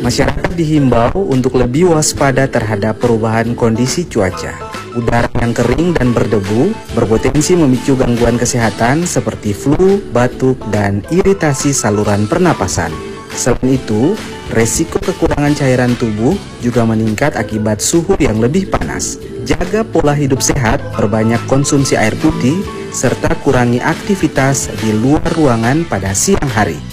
Masyarakat dihimbau untuk lebih waspada terhadap perubahan kondisi cuaca. Udara yang kering dan berdebu berpotensi memicu gangguan kesehatan seperti flu, batuk, dan iritasi saluran pernapasan. Selain itu, resiko kekurangan cairan tubuh juga meningkat akibat suhu yang lebih panas. Jaga pola hidup sehat, perbanyak konsumsi air putih, serta kurangi aktivitas di luar ruangan pada siang hari.